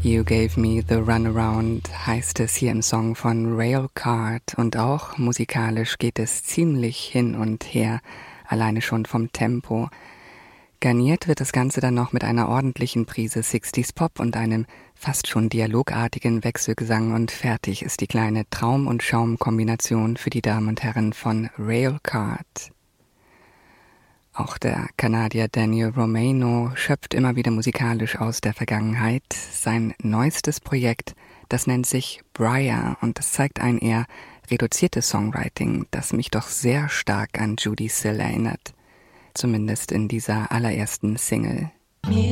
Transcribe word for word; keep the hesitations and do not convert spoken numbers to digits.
You Gave Me the Runaround heißt es hier im Song von Railcard und auch musikalisch geht es ziemlich hin und her, alleine schon vom Tempo. Garniert wird das Ganze dann noch mit einer ordentlichen Prise sixties Pop und einem fast schon dialogartigen Wechselgesang und fertig ist die kleine Traum- und Schaum-Kombination für die Damen und Herren von Railcard. Auch der Kanadier Daniel Romano schöpft immer wieder musikalisch aus der Vergangenheit. Sein neuestes Projekt, das nennt sich Briar und das zeigt ein eher reduziertes Songwriting, das mich doch sehr stark an Judee Sill erinnert. Zumindest in dieser allerersten Single.